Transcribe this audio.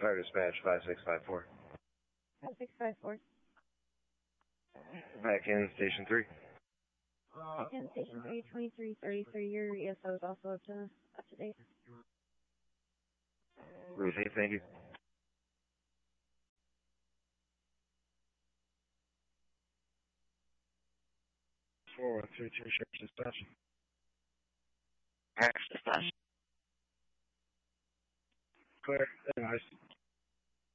Fire dispatch 5654. 5654. Back in station 3. Back in station 3, 2333. Your ESO is also up to date. Receive, thank you. 4132 Sheriff's Dispatch. Sheriff's Dispatch. Clear. Nice.